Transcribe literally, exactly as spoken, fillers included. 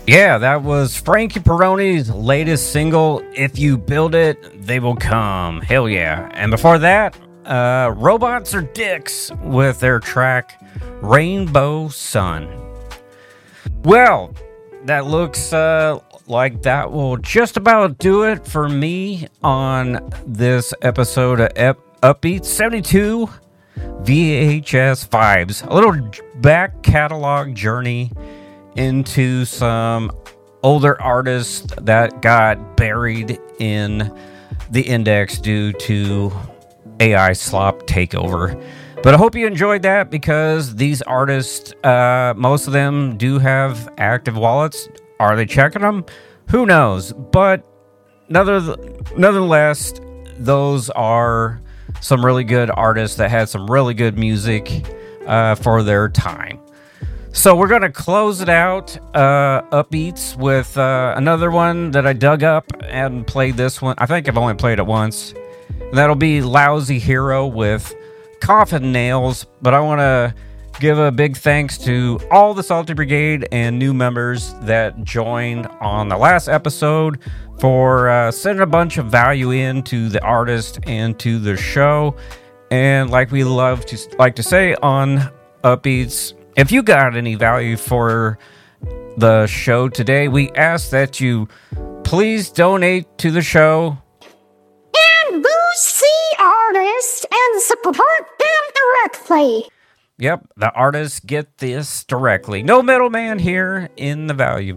Yeah, that was Frankie Peroni's latest single, If You Build It, They Will Come. Hell yeah. And before that, uh, Robots Are Dicks with their track, Rainbow Sun. Well, that looks uh, like that will just about do it for me on this episode of Ep- Upbeat seventy-two V H S Vibes. A little back catalog journey into some older artists that got buried in the index due to A I slop takeover. But I hope you enjoyed that because these artists, uh, most of them do have active wallets. Are they checking them? Who knows? But nonetheless, those are some really good artists that had some really good music uh, for their time. So we're going to close it out, uh, Upbeats, with uh, another one that I dug up and played this one. I think I've only played it once. And that'll be Lousy Hero with Coffin Nails. But I want to give a big thanks to all the Salty Brigade and new members that joined on the last episode for uh, sending a bunch of value in to the artist and to the show. And like we love to like to say on Upbeats, if you got any value for the show today, we ask that you please donate to the show and boost the artist and support them directly. Yep, the artists get this directly. No middleman here in the value.